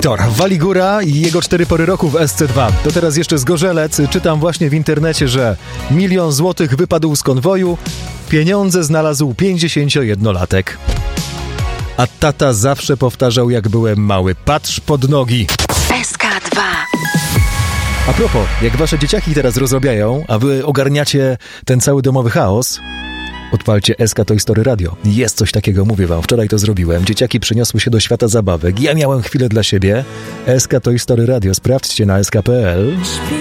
Wiktor Waligura i jego 4 pory roku w SC2. To teraz jeszcze Zgorzelec. Czytam właśnie w internecie, że 1 000 000 złotych wypadł z konwoju. Pieniądze znalazł 51-latek. A tata zawsze powtarzał, jak byłem mały: patrz pod nogi. SK2. A propos, jak wasze dzieciaki teraz rozrabiają, a wy ogarniacie ten cały domowy chaos, odpalcie SK Toy Story Radio. Jest coś takiego, mówię wam, wczoraj to zrobiłem. Dzieciaki przyniosły się do świata zabawek. Ja miałem chwilę dla siebie. SK Toy Story Radio, sprawdźcie na sk.pl.